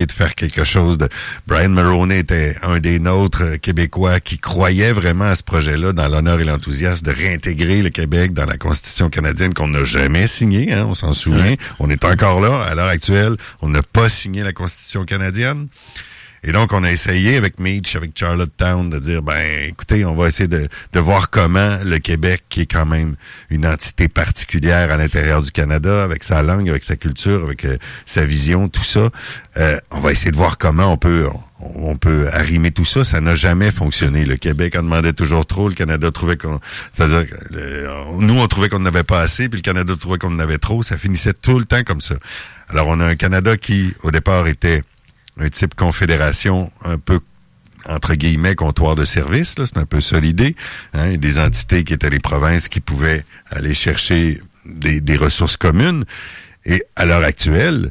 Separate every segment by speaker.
Speaker 1: de faire quelque chose de... Brian Mulroney était un des nôtres Québécois qui croyait vraiment à ce projet-là, dans l'honneur et l'enthousiasme, de réintégrer le Québec dans la Constitution canadienne qu'on n'a jamais signée, on s'en souvient. On est encore là, à l'heure actuelle, on n'a pas signé la Constitution canadienne. Et donc, on a essayé avec Meach, avec Charlottetown, de dire, écoutez, on va essayer de voir comment le Québec, qui est quand même une entité particulière à l'intérieur du Canada, avec sa langue, avec sa culture, avec sa vision, tout ça, on va essayer de voir comment on peut arrimer tout ça. Ça n'a jamais fonctionné. Le Québec en demandait toujours trop. Le Canada trouvait c'est-à-dire, nous, on trouvait qu'on n'avait pas assez, puis le Canada trouvait qu'on en avait trop. Ça finissait tout le temps comme ça. Alors, on a un Canada qui, au départ, était un type confédération un peu, entre guillemets, comptoir de service, là, c'est un peu ça l'idée. Des entités qui étaient les provinces qui pouvaient aller chercher des ressources communes. Et à l'heure actuelle,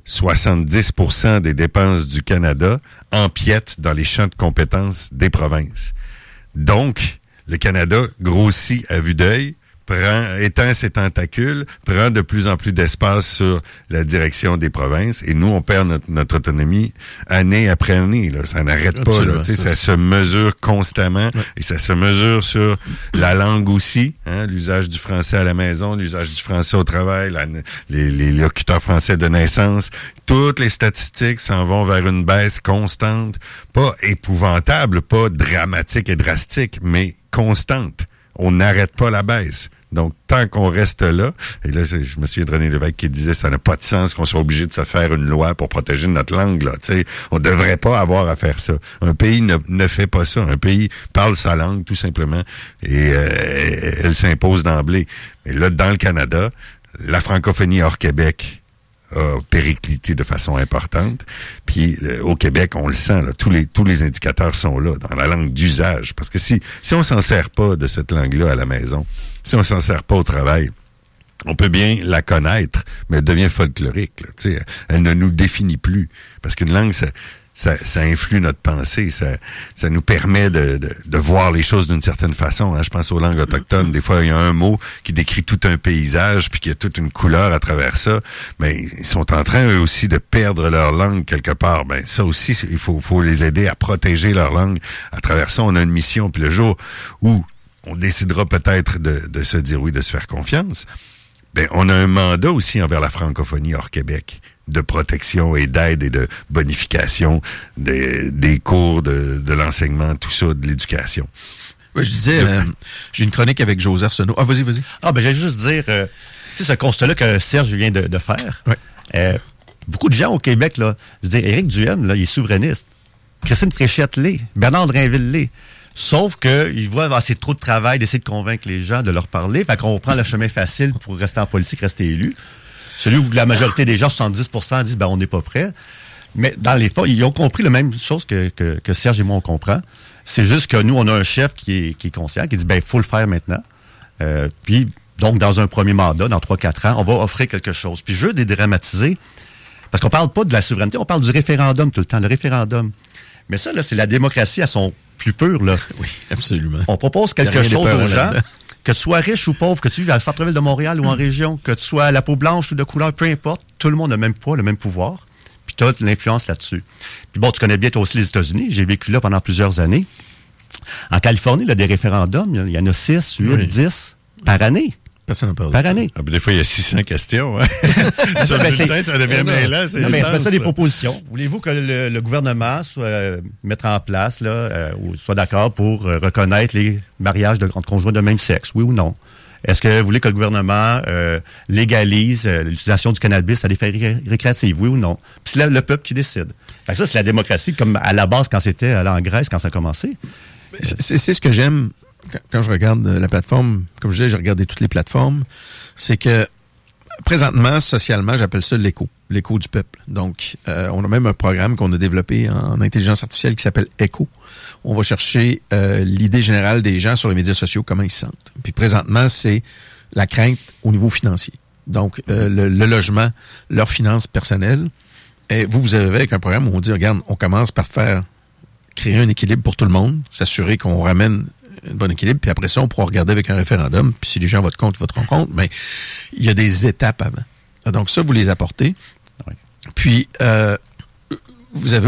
Speaker 1: 70% des dépenses du Canada empiètent dans les champs de compétences des provinces. Donc, le Canada grossit à vue d'œil, étend ses tentacules, prend de plus en plus d'espace sur la direction des provinces, et nous, on perd notre autonomie année après année. Là. Ça n'arrête pas. Là. Ça se mesure constamment, et ça se mesure sur la langue aussi, l'usage du français à la maison, l'usage du français au travail, les locuteurs français de naissance. Toutes les statistiques s'en vont vers une baisse constante, pas épouvantable, pas dramatique et drastique, mais constante. On n'arrête pas la baisse. Donc, tant qu'on reste là, et là, je me souviens de René Lévesque qui disait ça n'a pas de sens qu'on soit obligé de se faire une loi pour protéger notre langue, là. Tu sais, on devrait pas avoir à faire ça. Un pays ne fait pas ça. Un pays parle sa langue, tout simplement, et elle s'impose d'emblée. Mais là, dans le Canada, la francophonie hors Québec a périclité de façon importante. Puis au Québec, on le sent, là, tous les indicateurs sont là, dans la langue d'usage. Parce que si on s'en sert pas de cette langue-là à la maison, si on s'en sert pas au travail, on peut bien la connaître, mais elle devient folklorique. Là, tu sais, elle ne nous définit plus. Parce qu'une langue, ça influe notre pensée, ça nous permet de voir les choses d'une certaine façon. Je pense aux langues autochtones. Des fois, il y a un mot qui décrit tout un paysage, puis qu'il y a toute une couleur à travers ça. Mais ils sont en train, eux aussi, de perdre leur langue quelque part. Ça aussi, il faut les aider à protéger leur langue. À travers ça, on a une mission. Puis le jour où on décidera peut-être de se dire oui, de se faire confiance, on a un mandat aussi envers la francophonie hors Québec, de protection et d'aide et de bonification des cours, de l'enseignement, tout ça, de l'éducation.
Speaker 2: Oui, je disais, j'ai une chronique avec José Arsenault. Ah, vas-y.
Speaker 3: J'allais juste dire, ce constat-là que Serge vient de faire, beaucoup de gens au Québec, là, je veux dire, Éric Duhaime, là, il est souverainiste. Christine Fréchette l'est. Bernard Drainville l'est. Sauf qu'ils voient assez trop de travail d'essayer de convaincre les gens de leur parler. Fait qu'on prend le chemin facile pour rester en politique, rester élu. Celui où la majorité des gens, 70%, disent on n'est pas prêt. Mais dans les faits, ils ont compris la même chose que Serge et moi, on comprend. C'est juste que nous, on a un chef qui est conscient, qui dit il faut le faire maintenant. Puis, donc, dans un premier mandat, dans 3-4 ans, on va offrir quelque chose. Puis, je veux dédramatiser, parce qu'on parle pas de la souveraineté, on parle du référendum tout le temps, le référendum. Mais ça, là, c'est la démocratie à son plus pur, là.
Speaker 2: Oui, absolument.
Speaker 3: On propose quelque chose aux gens, que tu sois riche ou pauvre, que tu vives à centre-ville de Montréal ou en région, que tu sois à la peau blanche ou de couleur, peu importe, tout le monde a le même poids, le même pouvoir, puis tu as de l'influence là-dessus. Puis bon, tu connais bien toi aussi les États-Unis, j'ai vécu là pendant plusieurs années. En Californie, il y a des référendums, il y en a 6, 8, 10 par année.
Speaker 2: Personne n'a parlé.
Speaker 3: Par année.
Speaker 1: Des fois, il y a 600 questions. Sur le bulletin, ça devient mêlant.
Speaker 3: Non, mais c'est pas des propositions. Voulez-vous que le gouvernement soit mettre en place, ou soit d'accord pour reconnaître les mariages entre conjoints de même sexe, oui ou non? Est-ce que vous voulez que le gouvernement légalise l'utilisation du cannabis à des fins récréatives, oui ou non? Puis c'est le peuple qui décide. Fait que ça, c'est la démocratie, comme à la base quand c'était en Grèce, quand ça a commencé.
Speaker 2: C'est ce que j'aime quand je regarde la plateforme. Comme je disais, j'ai regardé toutes les plateformes. C'est que présentement, socialement, j'appelle ça l'écho du peuple. Donc, on a même un programme qu'on a développé en intelligence artificielle qui s'appelle Echo. On va chercher l'idée générale des gens sur les médias sociaux, comment ils se sentent. Puis présentement, c'est la crainte au niveau financier. Donc, le logement, leurs finances personnelles. Et vous avez avec un programme où on dit, regarde, on commence par créer un équilibre pour tout le monde, s'assurer qu'on ramène un bon équilibre, puis après ça, on pourra regarder avec un référendum, puis si les gens votent contre, ils voteront contre, mais il y a des étapes avant. Donc ça, vous les apportez. Oui. Puis, vous avez